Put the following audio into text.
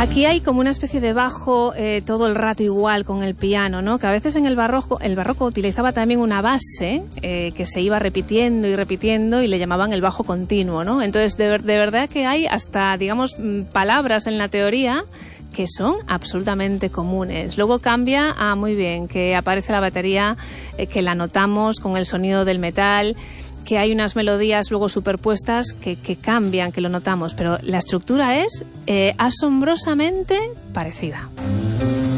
Aquí hay como una especie de bajo todo el rato igual con el piano, ¿no? Que a veces en el barroco utilizaba también una base que se iba repitiendo y repitiendo y le llamaban el bajo continuo, ¿no? Entonces, de verdad que hay hasta, digamos, palabras en la teoría que son absolutamente comunes. Luego cambia muy bien, que aparece la batería, que la notamos con el sonido del metal, que hay unas melodías luego superpuestas que cambian, que lo notamos, pero la estructura es asombrosamente parecida.